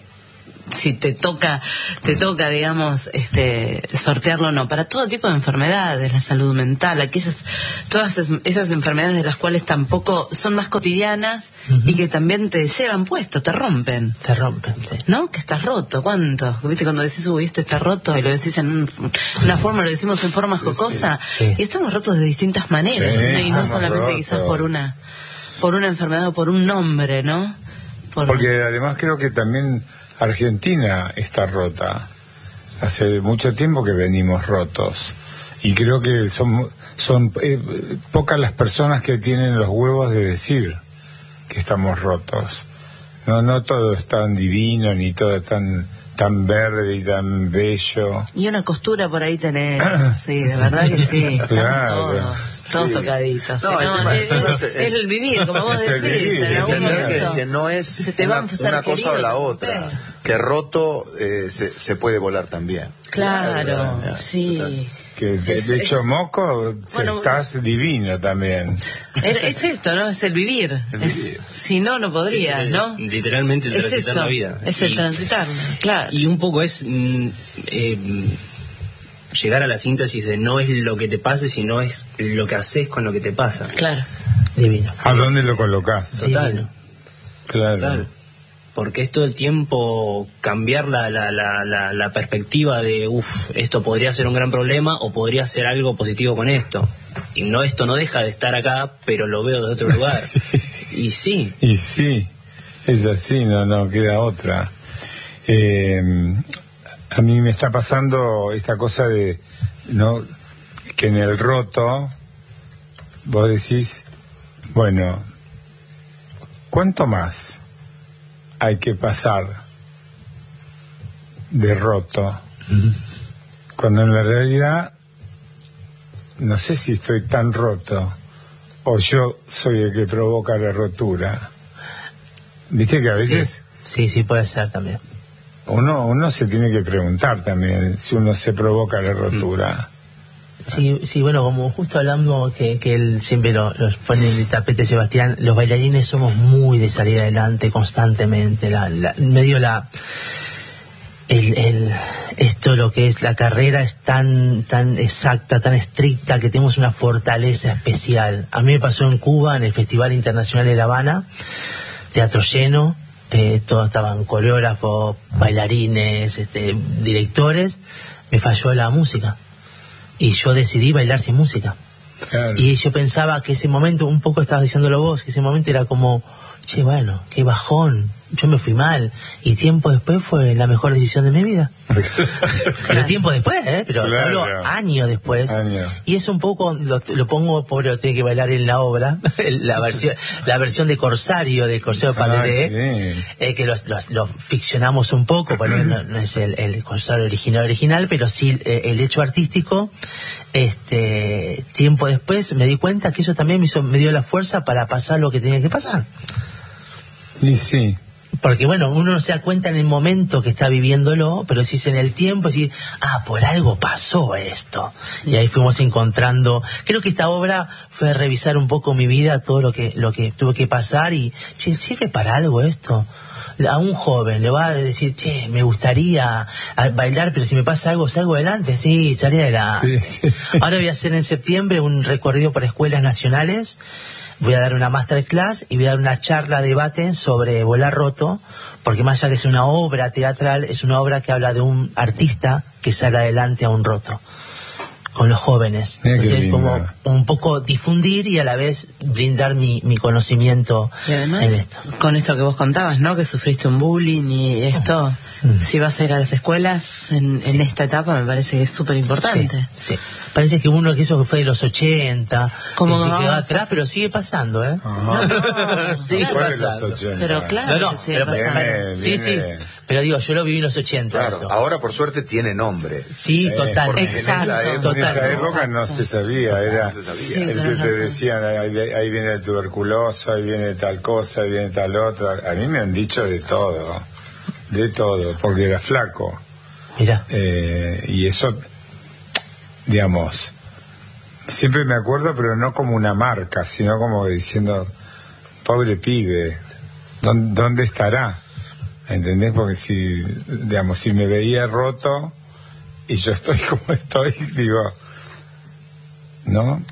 si te toca, te toca, digamos, este, sortearlo o no, para todo tipo de enfermedades, la salud mental, aquellas, todas es, esas enfermedades de las cuales tampoco son más cotidianas uh-huh. y que también te llevan puesto, te rompen. Te rompen, sí. ¿No? Que estás roto, ¿cuánto? ¿Viste? Cuando decís, uy, este está roto, y lo decís en un, una forma, lo decimos en forma jocosa, sí, sí. y estamos rotos de distintas maneras, sí, ¿no? Y no solamente rotos. quizás por una, por una enfermedad o por un nombre, ¿no? Por... Porque además creo que también Argentina está rota. Hace mucho tiempo que venimos rotos. Y creo que son, son eh, pocas las personas que tienen los huevos de decir que estamos rotos. No, no todo es tan divino, ni todo es tan, tan verde y tan bello. Y una costura por ahí tenés, sí, de verdad que sí. Claro. Todos, todos sí. tocaditos. No, no, es, es, es, es el vivir, como vos decís. Vivir, en algún entender momento que, que no es se te una, va una cosa o la otra. Que roto eh, se, se puede volar también. Claro, claro, claro. sí. Que de, es, de hecho, es, Moco, bueno, estás divino también. Es esto, ¿no? Es el vivir. El es, vivir. Si no, no podría, sí, sí, ¿no? Literalmente el transitar la vida. Es el y, transitar, claro. Y un poco es mm, eh, llegar a la síntesis de no es lo que te pase, sino es lo que haces con lo que te pasa. Claro. Divino. ¿A dónde lo colocás? Total. Divino. Claro. Total. Porque es todo el tiempo cambiar la, la, la, la, la perspectiva de, uff, esto podría ser un gran problema o podría ser algo positivo con esto. Y no, esto no deja de estar acá, pero lo veo de otro lugar. Y sí. Y sí, es así, no, no queda otra. Eh, a mí me está pasando esta cosa de, no, que en el roto vos decís, bueno, ¿cuánto más hay que pasar de roto? Cuando en la realidad no sé si estoy tan roto o yo soy el que provoca la rotura. Viste que a veces sí, sí, sí puede ser también. Uno, uno se tiene que preguntar también si uno se provoca la rotura. Sí, sí, bueno, como justo hablando que, que él siempre lo, lo pone en el tapete, Sebastián, los bailarines somos muy de salir adelante constantemente, la, la, medio la, el, el, esto lo que es la carrera es tan, tan exacta, tan estricta, que tenemos una fortaleza especial. A mí me pasó en Cuba, en el Festival Internacional de La Habana, teatro lleno, eh, todos estaban coreógrafos, bailarines, este, directores, me falló la música. Y yo decidí bailar sin música. Claro. Y yo pensaba que ese momento, un poco estabas diciéndolo vos, que ese momento era como, che, bueno, qué bajón, yo me fui mal. Y tiempo después fue la mejor decisión de mi vida. Pero tiempo después, ¿eh? Pero claro. hablo años después. Año. Y es un poco, lo, lo pongo, pobre, lo tiene que bailar en la obra, la versión la versión de Corsario, del Corsario Paleré, sí. eh, que lo, lo, lo ficcionamos un poco, porque no, no es el, el Corsario original original, pero sí eh, el hecho artístico. Este tiempo después me di cuenta que eso también me, hizo, me dio la fuerza para pasar lo que tenía que pasar. Y sí. Porque bueno, uno no se da cuenta en el momento que está viviéndolo, pero si es en el tiempo, decir, ah, por algo pasó esto. Y ahí fuimos encontrando, creo que esta obra fue revisar un poco mi vida, todo lo que lo que tuve que pasar, y, che, ¿sirve para algo esto? A un joven le va a decir, che, me gustaría bailar, pero si me pasa algo, salgo adelante. Sí, salí adelante. Sí, sí. Ahora voy a hacer en septiembre un recorrido por escuelas nacionales. Voy a dar una masterclass y voy a dar una charla, debate sobre Volar Roto, porque más allá que es una obra teatral, es una obra que habla de un artista que sale adelante a un roto, con los jóvenes. Entonces, como un poco difundir y a la vez brindar mi, mi conocimiento. Y además, en esto. Con esto que vos contabas, ¿no? Que sufriste un bullying y esto, Mm. Si vas a ir a las escuelas en, en esta etapa, me parece que es súper importante. Sí, sí. Parece que uno que eso fue de los ochenta, como que no, quedó atrás, pero sigue pasando, ¿eh? No, no, sigue claro, pasando. Los ochenta. Pero claro, no, no, que sigue pero, pasando. Viene, sí, viene... sí. Pero digo, yo lo viví en los ochenta. Claro, eso. ahora por suerte tiene nombre. Sí, Eh, total. Exacto. En esa época, En esa Total. época no se sabía, era No se sabía. Sí, el que tenés te razón. decían, ahí, ahí viene el tuberculoso, ahí viene tal cosa, ahí viene tal otra. A mí me han dicho de todo, de todo, porque era flaco. Mira. Eh, y eso, digamos, siempre me acuerdo, pero no como una marca, sino como diciendo, pobre pibe, ¿dónde, dónde estará? ¿Entendés? Porque si, digamos, si me veía roto y yo estoy como estoy, digo, ¿no?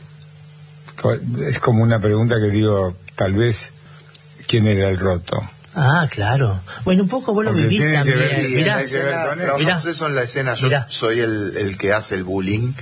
Es como una pregunta que digo, tal vez, ¿quién era el roto? Ah, claro. Bueno, un poco vos lo Porque vivís tiene que también. ver- Sí, Mirá, en la escena, trabajamos mirá. eso en la escena. Yo Mirá. soy el, el que hace el bullying.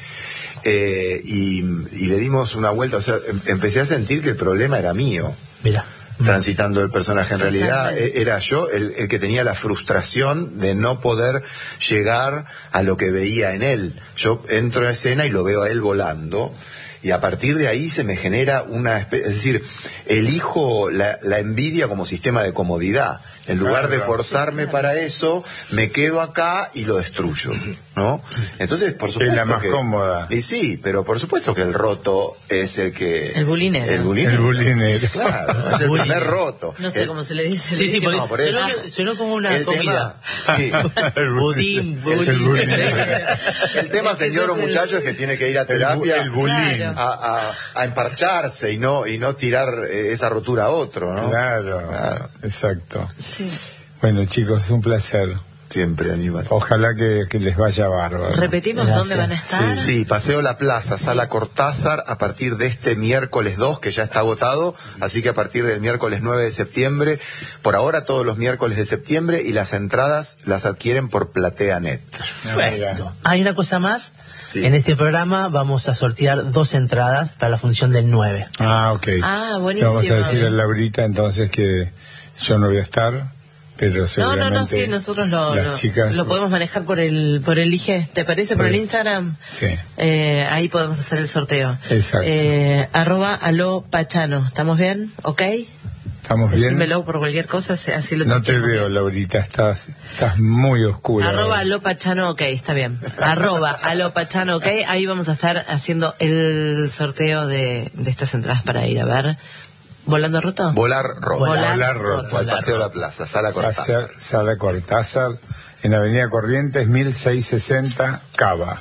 eh, y, y le dimos una vuelta. O sea, em- empecé a sentir que el problema era mío. Mira. Transitando el personaje. En realidad Totalmente. e- era yo el, el que tenía la frustración de no poder llegar a lo que veía en él. Yo entro a escena y lo veo a él volando. Y a partir de ahí se me genera una especie, es decir, elijo la, la envidia como sistema de comodidad. En lugar Claro, de forzarme sí, claro. para eso, me quedo acá y lo destruyo, ¿no? Entonces, por supuesto Es la más que, cómoda. Y sí, pero por supuesto que el roto es el que... El bulinero. El bulinero. El bulinero. Claro, es el Bulinero. primer roto. No sé El- cómo se le dice. Sí, sí, No, no, por eso. sonó, sonó como una el comida. tema, sí. El Budín, bullying. budín. El bullying. El tema, señor o muchacho, es que tiene que ir a terapia El bullying. Claro. a, a, a emparcharse y no y no tirar eh, esa rotura a otro, ¿no? Claro, Claro. exacto. Sí. Bueno, chicos, un placer. Siempre, Aníbal. Ojalá que, que les vaya bárbaro. Repetimos Gracias. dónde van a estar. Sí, Paseo La Plaza, Sala Cortázar, a partir de este miércoles dos, que ya está agotado, así que a partir del miércoles nueve de septiembre, por ahora todos los miércoles de septiembre, y las entradas las adquieren por PlateaNet. Perfecto. Hay una cosa más. Sí. En este programa vamos a sortear dos entradas para la función del nueve. Ah, ok. Ah, Le buenísimo. vamos a decir a Laurita entonces que yo no voy a estar, pero No, seguramente no, no, sí, nosotros lo, las lo, chicas lo podemos manejar por el por el I G, ¿te parece? Por Por el el- Instagram. Sí, Eh, ahí podemos hacer el sorteo. Exacto. Eh, arroba alo pachano. ¿Estamos bien? ¿Ok? estamos bien. Decímelo por cualquier cosa, se- así lo No te chequeamos veo, bien. Laurita, estás, estás muy oscura. Arroba alo pachano, ok, está bien. Arroba alo pachano, ok. Ahí vamos a estar haciendo el sorteo de, de estas entradas para ir a ver. ¿Volando roto? Volar Roto. Volar Volar roto. roto. Al Paseo La Plaza, Sala Cortázar. Hacer Sala Cortázar, en Avenida Corrientes, mil seiscientos sesenta, Cava.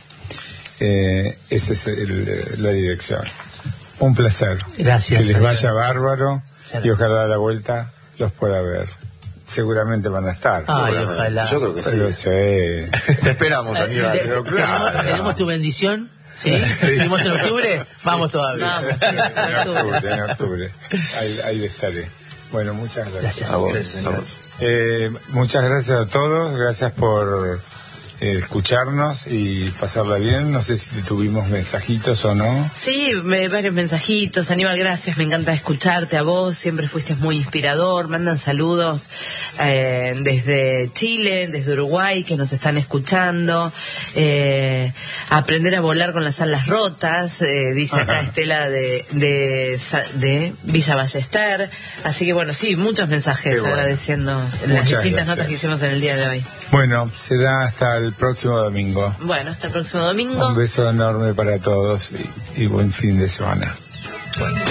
Eh, esa es el- la dirección. Un placer. Gracias, Que les Aníbal. vaya bárbaro Muchas y gracias. ojalá a la vuelta los pueda ver. Seguramente van a estar. Ay, Seguramente. ojalá. Yo creo que sí. Pero sí. Te esperamos, Aníbal. Te- pero tenemos, claro. tenemos tu bendición. ¿Sí? ¿Seguimos en octubre? Vamos todavía. Vamos, sí, en En octubre. octubre, en octubre. Ahí, ahí estaré. Bueno, muchas gracias. Gracias. A vos, Gracias. a vos. Eh, muchas gracias a todos, gracias por eh, escucharnos y pasarla bien. No sé si tuvimos mensajitos o no. Sí, me, varios mensajitos. Aníbal, gracias, me encanta escucharte a vos, siempre fuiste muy inspirador. Mandan saludos eh, desde Chile, desde Uruguay, que nos están escuchando. Eh, aprender a volar con las alas rotas, eh, dice acá Estela de, de, Sa- de Villa Ballester. Así que bueno, sí, muchos mensajes Qué bueno. agradeciendo las Muchas distintas gracias. notas que hicimos en el día de hoy. Bueno, será hasta el próximo domingo. Bueno, hasta el próximo domingo. Un beso enorme para todos y, y buen fin de semana.